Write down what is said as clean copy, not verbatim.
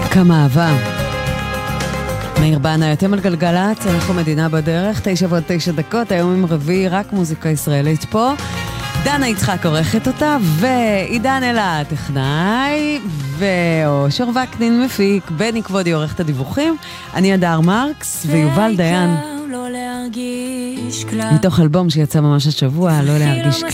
כמה אהבה. מאיר בנה, אתם על גלגלת, אנחנו מדינה בדרך, 9:09, היום עם רביעי, רק מוזיקה ישראלית פה. דנה יצחק עורכת אותה, ועידן אלה טכנאי, ואושר וקנין מפיק, בני כבודי עורך את הדיווחים, אני אדר מרקס, ויובל דיין. מתוך אלבום שיצא ממש השבוע, לא להרגיש